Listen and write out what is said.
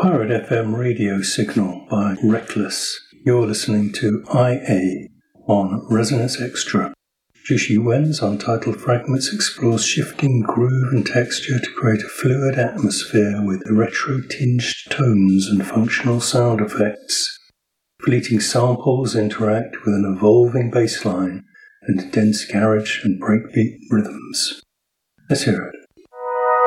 Pirate FM radio signal by Reckless. You're listening to IA on Resonance Extra. Jushi Wen's Untitled Fragments explores shifting groove and texture to create a fluid atmosphere with retro-tinged tones and functional sound effects. Fleeting samples interact with an evolving bass line and dense garage and breakbeat rhythms. Let's hear it.